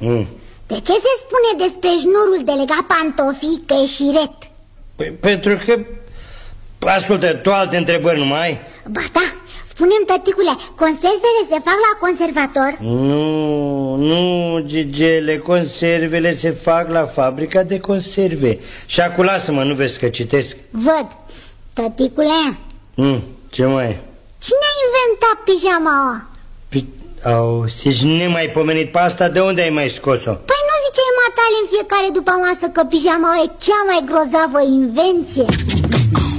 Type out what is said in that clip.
De ce se spune despre șnurul de legat pantofii că e șiret? Păi, pentru că... Ascultă, tu alte întrebări nu mai ai? Ba da, spune-mi, tăticule, conservele se fac la conservator? Nu, Gigele, conservele se fac la fabrica de conserve. Și acum lasă-mă, nu vezi că citesc? Văd, tăticule. Ce mai e? Cine a inventat pijamaua? Zici, nemaipomenit pe asta, de unde ai mai scos-o? Păi nu ziceai matale în fiecare după masă că pijamaua e cea mai grozavă invenție?